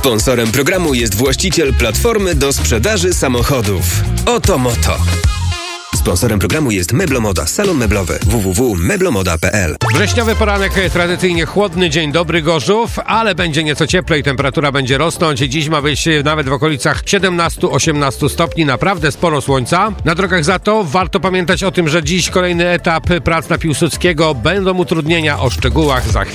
Sponsorem programu jest właściciel platformy do sprzedaży samochodów Otomoto. Sponsorem programu jest Meblomoda, salon meblowy www.meblomoda.pl. Wrześniowy poranek, tradycyjnie chłodny, dzień dobry Gorzów, ale będzie nieco cieplej, temperatura będzie rosnąć. Dziś ma być nawet w okolicach 17-18 stopni, naprawdę sporo słońca. Na drogach za to warto pamiętać o tym, że dziś kolejny etap prac na Piłsudskiego, będą utrudnienia, o szczegółach za chwilę.